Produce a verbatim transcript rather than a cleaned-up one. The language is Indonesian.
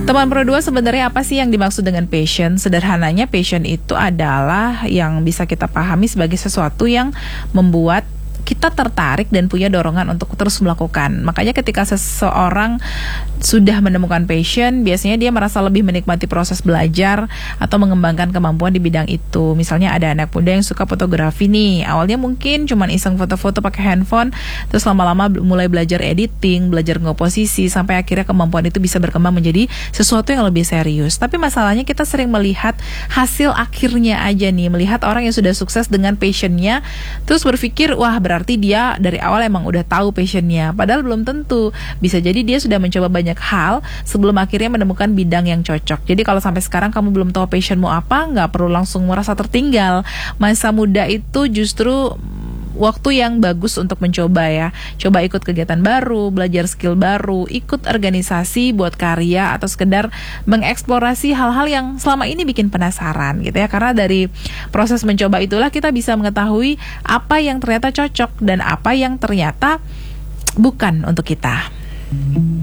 Teman Pro dua, sebenarnya apa sih yang dimaksud dengan passion? Sederhananya passion itu adalah yang bisa kita pahami sebagai sesuatu yang membuat kita tertarik dan punya dorongan untuk terus melakukan. Makanya ketika seseorang sudah menemukan passion, biasanya dia merasa lebih menikmati proses belajar atau mengembangkan kemampuan di bidang itu. Misalnya ada anak muda yang suka fotografi nih, awalnya mungkin cuma iseng foto-foto pakai handphone, terus lama-lama mulai belajar editing, belajar ngeposisi, sampai akhirnya kemampuan itu bisa berkembang menjadi sesuatu yang lebih serius. Tapi masalahnya kita sering melihat hasil akhirnya aja nih, melihat orang yang sudah sukses dengan passionnya, terus berpikir, wah berarti dia dari awal emang udah tahu passionnya. Padahal belum tentu. Bisa jadi dia sudah mencoba banyak hal sebelum akhirnya menemukan bidang yang cocok. Jadi kalau sampai sekarang kamu belum tahu passionmu apa, nggak perlu langsung merasa tertinggal. Masa muda itu justru waktu yang bagus untuk mencoba ya. Coba ikut kegiatan baru, belajar skill baru, ikut organisasi buat karya, atau sekedar mengeksplorasi hal-hal yang selama ini bikin penasaran gitu ya. Karena dari proses mencoba itulah kita bisa mengetahui apa yang ternyata cocok dan apa yang ternyata bukan untuk kita.